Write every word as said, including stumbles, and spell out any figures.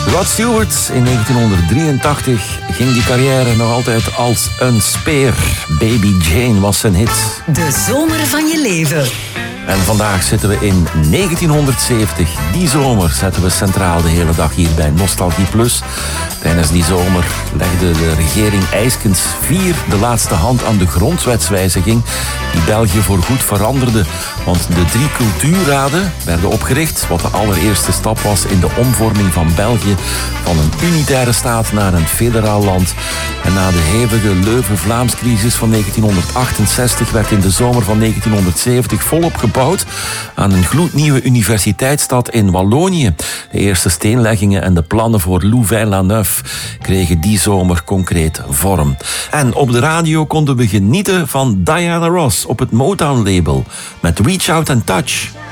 Rod Stewart in negentienhonderddrieëntachtig ging die carrière nog altijd als een speer. Baby Jane was zijn hit. De zomer van je leven. En vandaag zitten we in negentienhonderdzeventig. Die zomer zetten we centraal de hele dag hier bij Nostalgie Plus. Tijdens die zomer legde de regering Eyskens vier de laatste hand aan de grondwetswijziging die België voorgoed veranderde. Want de drie cultuurraden werden opgericht, wat de allereerste stap was in de omvorming van België van een unitaire staat naar een federaal land. En na de hevige Leuven-Vlaams-crisis van negentienhonderdachtenzestig werd in de zomer van negentienhonderdzeventig volop gebouwd aan een gloednieuwe universiteitsstad in Wallonië. De eerste steenleggingen en de plannen voor Louvain-la-Neuve kregen die zomer concreet vorm. En op de radio konden we genieten van Diana Ross op het Motown-label met Reach Out and Touch.